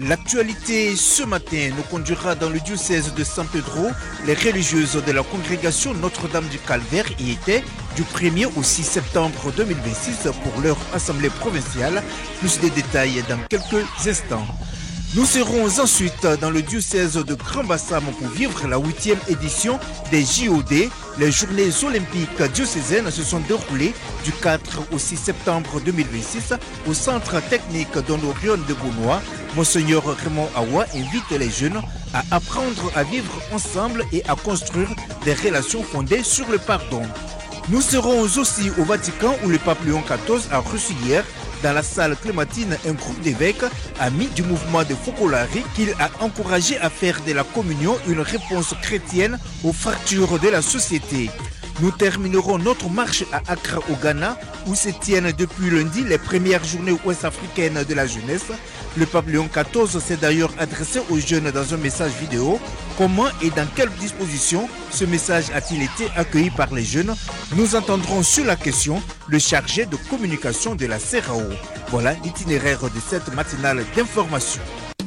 L'actualité ce matin nous conduira dans le diocèse de San Pedro. Les religieuses de la congrégation Notre-Dame du Calvaire y étaient du 1er au 6 septembre 2026 pour leur assemblée provinciale. Plus de détails dans quelques instants. Nous serons ensuite dans le diocèse de Grand Bassam pour vivre la 8e édition des JOD. Les journées olympiques diocésaines se sont déroulées du 4 au 6 septembre 2026 au centre technique Don Orion de Beaunois. Monseigneur Raymond Awa invite les jeunes à apprendre à vivre ensemble et à construire des relations fondées sur le pardon. Nous serons aussi au Vatican où le pape Léon XIV a reçu hier dans la salle Clémentine un groupe d'évêques amis du mouvement de Focolari qu'il a encouragé à faire de la communion une réponse chrétienne aux fractures de la société. Nous terminerons notre marche à Accra au Ghana où se tiennent depuis lundi les premières journées ouest-africaines de la jeunesse. Le pape Léon XIV s'est d'ailleurs adressé aux jeunes dans un message vidéo. Comment et dans quelles dispositions ce message a-t-il été accueilli par les jeunes? Nous entendrons sur la question le chargé de communication de la CERAO. Voilà l'itinéraire de cette matinale d'information.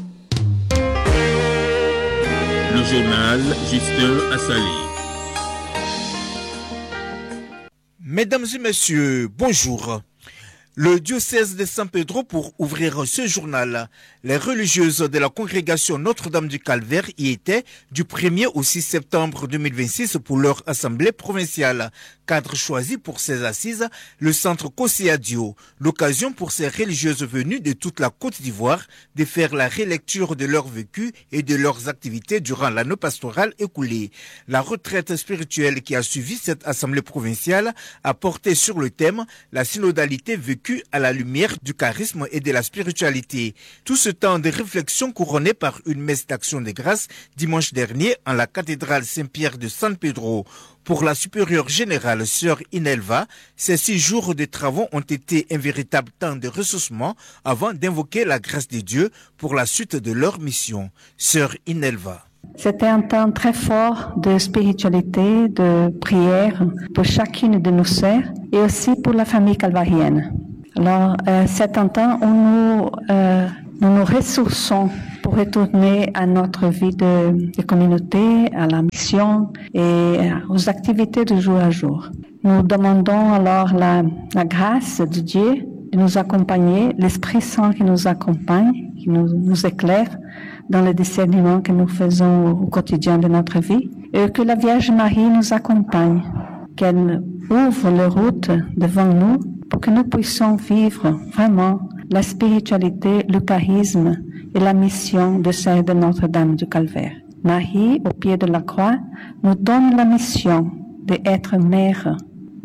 Le journal Justin Assali. Mesdames et messieurs, bonjour. Le diocèse de San Pedro pour ouvrir ce journal. Les religieuses de la congrégation Notre-Dame du Calvaire y étaient du 1er au 6 septembre 2026 pour leur assemblée provinciale. Cadre choisi pour ces assises, le centre Kosséadio. L'occasion pour ces religieuses venues de toute la Côte d'Ivoire de faire la relecture de leur vécu et de leurs activités durant l'année pastorale écoulée. La retraite spirituelle qui a suivi cette assemblée provinciale a porté sur le thème la synodalité vécue à la lumière du charisme et de la spiritualité. Tout ce temps de réflexion couronné par une messe d'action de grâce dimanche dernier en la cathédrale Saint-Pierre de San Pedro. Pour la supérieure générale sœur Inelva, ces 6 jours de travaux ont été un véritable temps de ressourcement avant d'invoquer la grâce de Dieu pour la suite de leur mission. Sœur Inelva. C'était un temps très fort de spiritualité, de prière pour chacune de nos sœurs et aussi pour la famille calvarienne. Alors, c'est un temps où nous ressourçons pour retourner à notre vie de communauté, à la mission et aux activités de jour à jour. Nous demandons alors la grâce de Dieu de nous accompagner, l'Esprit Saint qui nous accompagne, qui nous éclaire dans le discernement que nous faisons au quotidien de notre vie, et que la Vierge Marie nous accompagne, qu'elle ouvre les routes devant nous pour que nous puissions vivre vraiment la spiritualité, le charisme et la mission de celle de Notre-Dame du Calvaire. Marie, au pied de la croix, nous donne la mission d'être mère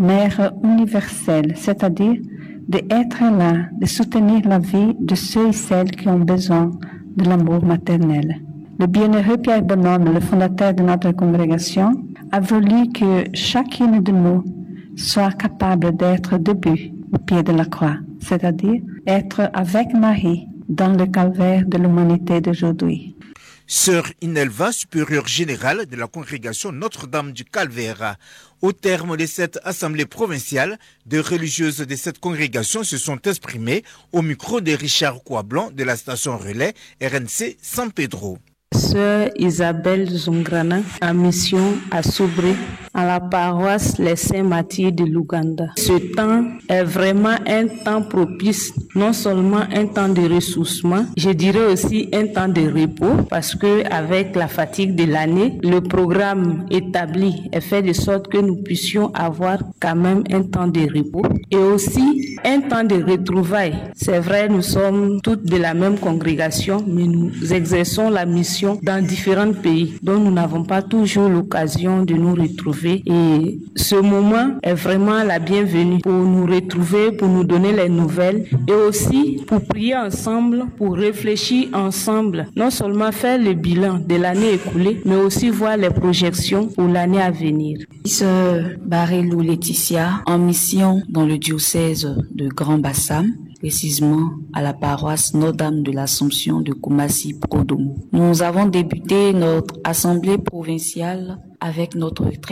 universelle, c'est-à-dire d'être là, de soutenir la vie de ceux et celles qui ont besoin de l'amour maternel. Le bienheureux Pierre Bonhomme, le fondateur de notre congrégation, a voulu que chacune de nous soit capable d'être debout au pied de la croix, c'est-à-dire être avec Marie dans le calvaire de l'humanité d'aujourd'hui. Sœur Inelva, supérieure générale de la congrégation Notre-Dame du Calvaire. Au terme de cette assemblée provinciale, des religieuses de cette congrégation se sont exprimées au micro de Richard Coiblanc de la station relais RNC San Pedro. Sœur Isabelle Zongrana, en mission à Soubré, à la paroisse Les Saints-Martyrs de l'Ouganda. Ce temps est vraiment un temps propice, non seulement un temps de ressourcement, je dirais aussi un temps de repos, parce que avec la fatigue de l'année, le programme établi est fait de sorte que nous puissions avoir quand même un temps de repos et aussi un temps de retrouvailles. C'est vrai, nous sommes toutes de la même congrégation, mais nous exerçons la mission dans différents pays, dont nous n'avons pas toujours l'occasion de nous retrouver. Et ce moment est vraiment la bienvenue pour nous retrouver, pour nous donner les nouvelles et aussi pour prier ensemble, pour réfléchir ensemble, non seulement faire le bilan de l'année écoulée, mais aussi voir les projections pour l'année à venir. Sœur Barelou Laetitia, en mission dans le diocèse de Grand Bassam, précisément à la paroisse Notre-Dame de l'Assomption de Koumassi-Prodomo. Nous avons débuté notre assemblée provinciale avec notre retraite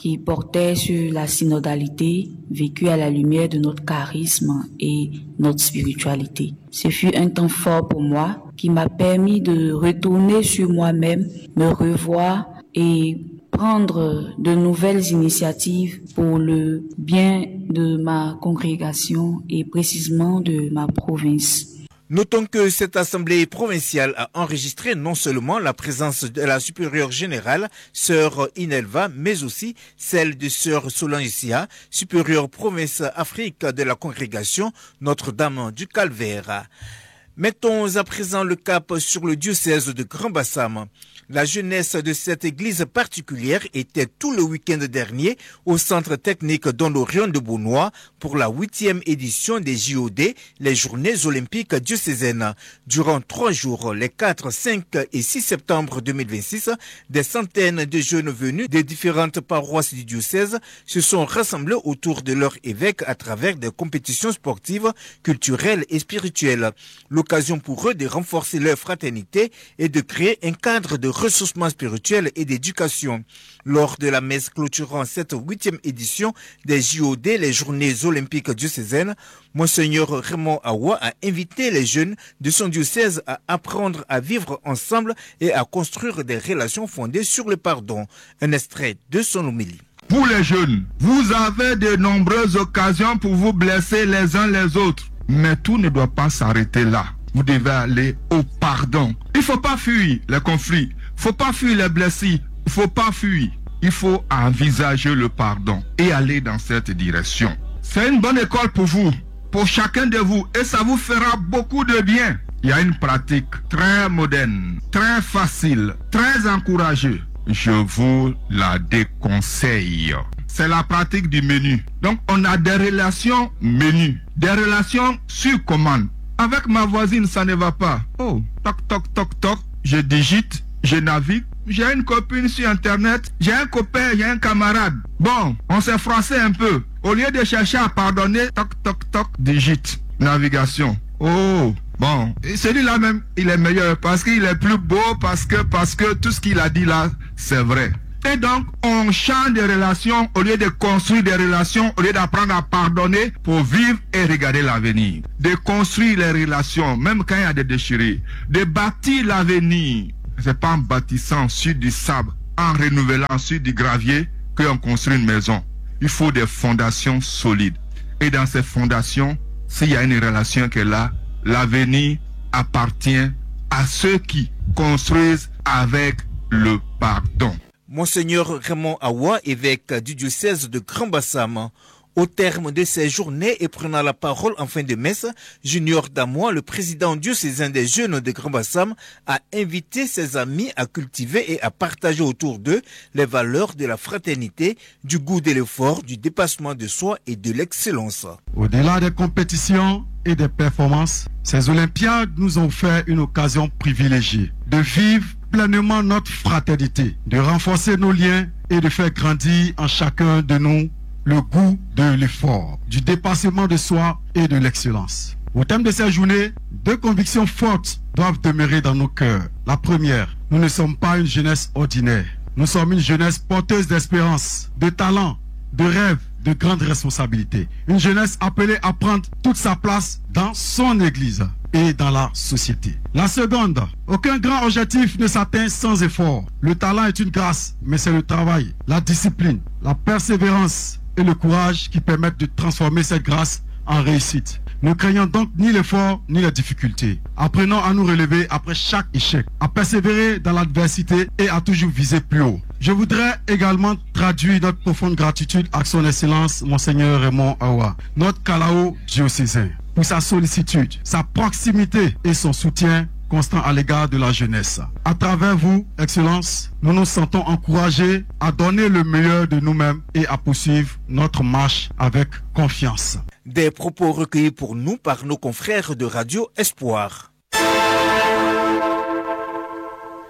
qui portait sur la synodalité vécue à la lumière de notre charisme et notre spiritualité. Ce fut un temps fort pour moi qui m'a permis de retourner sur moi-même, me revoir et prendre de nouvelles initiatives pour le bien de ma congrégation et précisément de ma province. Notons que cette assemblée provinciale a enregistré non seulement la présence de la supérieure générale, sœur Inelva, mais aussi celle de sœur Solange, supérieure province Afrique de la congrégation Notre-Dame du Calvaire. Mettons à présent le cap sur le diocèse de Grand Bassam. La jeunesse de cette église particulière était tout le week-end dernier au centre technique Don Orion de Beaunois pour la 8e édition des JOD, les Journées olympiques diocésaines. Durant 3 jours, les 4, 5 et 6 septembre 2026, des centaines de jeunes venus des différentes paroisses du diocèse se sont rassemblés autour de leur évêque à travers des compétitions sportives, culturelles et spirituelles. L'occasion pour eux de renforcer leur fraternité et de créer un cadre de ressourcement spirituel et d'éducation. Lors de la messe clôturant cette 8e édition des JOD, les Journées olympiques diocésaines, Monseigneur Raymond Awa a invité les jeunes de son diocèse à apprendre à vivre ensemble et à construire des relations fondées sur le pardon. Un extrait de son homélie. Pour les jeunes, vous avez de nombreuses occasions pour vous blesser les uns les autres. Mais tout ne doit pas s'arrêter là. Vous devez aller au pardon. Il ne faut pas fuir les conflits. Il ne faut pas fuir les blessures. Il ne faut pas fuir. Il faut envisager le pardon et aller dans cette direction. C'est une bonne école pour vous, pour chacun de vous, et ça vous fera beaucoup de bien. Il y a une pratique très moderne, très facile, très encouragée. Je vous la déconseille. C'est la pratique du menu. Donc, on a des relations menu, des relations sur commande. Avec ma voisine, ça ne va pas. Oh, toc, toc, toc, toc. Je digite, je navigue. J'ai une copine sur Internet. J'ai un copain, j'ai un camarade. Bon, on s'est froissé un peu. Au lieu de chercher à pardonner, toc, toc, toc, digite, navigation. Oh, bon. Et celui-là même, il est meilleur parce qu'il est plus beau, parce que tout ce qu'il a dit là, c'est vrai. Et donc, on change de relations au lieu de construire des relations, au lieu d'apprendre à pardonner pour vivre et regarder l'avenir. De construire les relations, même quand il y a des déchirures. De bâtir l'avenir. C'est pas en bâtissant sur du sable, en renouvelant sur du gravier qu'on construit une maison. Il faut des fondations solides. Et dans ces fondations, s'il y a une relation qui est là, l'avenir appartient à ceux qui construisent avec le pardon. Monseigneur Raymond Awa, évêque du diocèse de Grand Bassam. Au terme de ces journées et prenant la parole en fin de messe, Junior Damois, le président diocésain des jeunes de Grand Bassam, a invité ses amis à cultiver et à partager autour d'eux les valeurs de la fraternité, du goût de l'effort, du dépassement de soi et de l'excellence. Au-delà des compétitions et des performances, ces Olympiades nous ont fait une occasion privilégiée de vivre pleinement notre fraternité, de renforcer nos liens et de faire grandir en chacun de nous le goût de l'effort, du dépassement de soi et de l'excellence. Au thème de ces journées, 2 convictions fortes doivent demeurer dans nos cœurs. La première, nous ne sommes pas une jeunesse ordinaire. Nous sommes une jeunesse porteuse d'espérance, de talent, de rêve, de grandes responsabilités. Une jeunesse appelée à prendre toute sa place dans son église et dans la société. La seconde, aucun grand objectif ne s'atteint sans effort. Le talent est une grâce, mais c'est le travail, la discipline, la persévérance et le courage qui permettent de transformer cette grâce en réussite. Ne craignons donc ni l'effort ni les difficultés. Apprenons à nous relever après chaque échec, à persévérer dans l'adversité et à toujours viser plus haut. Je voudrais également traduire notre profonde gratitude à son Excellence Monseigneur Raymond Awa, notre Kalao diocésain, pour sa sollicitude, sa proximité et son soutien constant à l'égard de la jeunesse. À travers vous, Excellence, nous nous sentons encouragés à donner le meilleur de nous-mêmes et à poursuivre notre marche avec confiance. Des propos recueillis pour nous par nos confrères de Radio Espoir.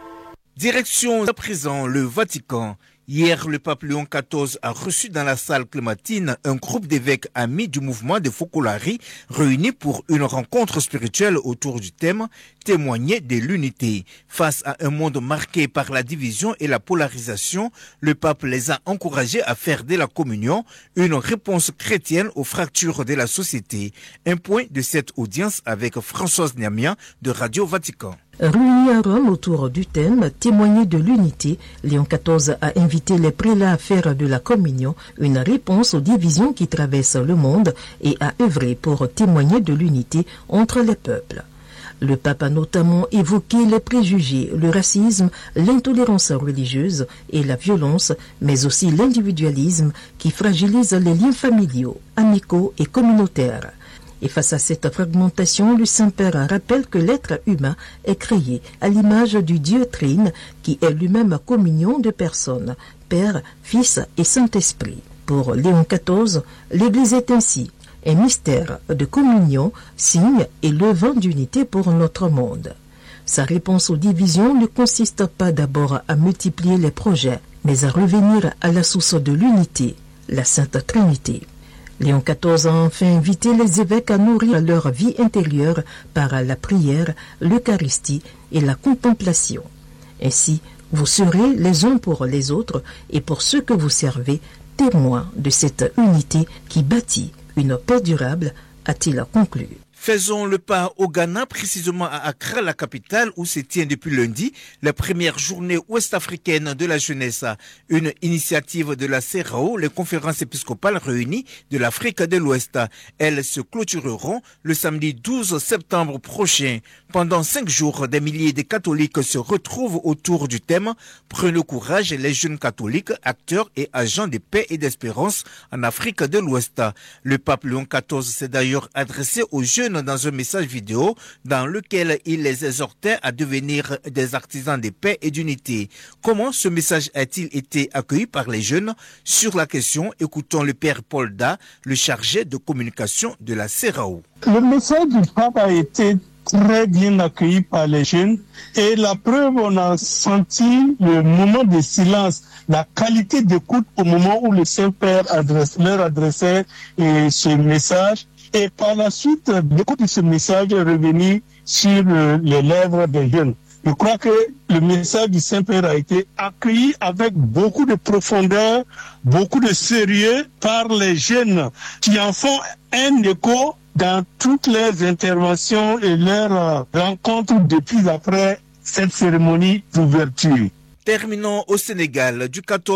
Direction à présent le Vatican. Hier, le pape Léon XIV a reçu dans la salle clémentine un groupe d'évêques amis du mouvement de Focolari réunis pour une rencontre spirituelle autour du thème « Témoigner de l'unité ». Face à un monde marqué par la division et la polarisation, le pape les a encouragés à faire de la communion une réponse chrétienne aux fractures de la société. Un point de cette audience avec Françoise Niamia de Radio Vatican. Réunis à Rome autour du thème « Témoigner de l'unité », Léon XIV a invité les prélats à faire de la communion une réponse aux divisions qui traversent le monde et à œuvrer pour témoigner de l'unité entre les peuples. Le pape a notamment évoqué les préjugés, le racisme, l'intolérance religieuse et la violence, mais aussi l'individualisme qui fragilise les liens familiaux, amicaux et communautaires. Et face à cette fragmentation, le Saint-Père rappelle que l'être humain est créé à l'image du Dieu Trine, qui est lui-même communion de personnes, Père, Fils et Saint-Esprit. Pour Léon XIV, l'Église est ainsi un mystère de communion, signe et levant d'unité pour notre monde. Sa réponse aux divisions ne consiste pas d'abord à multiplier les projets, mais à revenir à la source de l'unité, la Sainte Trinité. Léon XIV a enfin invité les évêques à nourrir leur vie intérieure par la prière, l'Eucharistie et la contemplation. Ainsi, vous serez les uns pour les autres et pour ceux que vous servez, témoins de cette unité qui bâtit une paix durable, a-t-il conclu. Faisons le pas au Ghana, précisément à Accra, la capitale, où se tient depuis lundi la première journée ouest-africaine de la jeunesse. Une initiative de la CERAO, les conférences épiscopales réunies de l'Afrique de l'Ouest. Elles se clôtureront le samedi 12 septembre prochain. Pendant 5 jours, des milliers de catholiques se retrouvent autour du thème « Prenez courage, les jeunes catholiques, acteurs et agents de paix et d'espérance en Afrique de l'Ouest ». Le pape Léon XIV s'est d'ailleurs adressé aux jeunes dans un message vidéo dans lequel il les exhortait à devenir des artisans de paix et d'unité. Comment ce message a-t-il été accueilli par les jeunes? Sur la question, écoutons le père Paul Da, le chargé de communication de la CERAO. Le message du pape a été très bien accueilli par les jeunes et la preuve, on a senti le moment de silence, la qualité d'écoute au moment où le Saint-Père leur adressait ce message. Et par la suite, beaucoup de ce message est revenu sur les lèvres des jeunes. Je crois que le message du Saint-Père a été accueilli avec beaucoup de profondeur, beaucoup de sérieux par les jeunes qui en font un écho dans toutes leurs interventions et leurs rencontres depuis après cette cérémonie d'ouverture. Terminons au Sénégal. Du 14